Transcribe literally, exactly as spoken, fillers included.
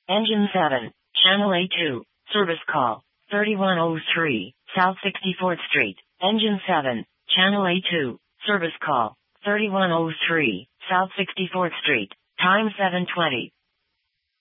Engine seven, Channel A two, service call, thirty-one oh three, South sixty-fourth Street. Engine seven, Channel A two, service call, thirty-one oh three, South sixty-fourth Street. Time seven twenty.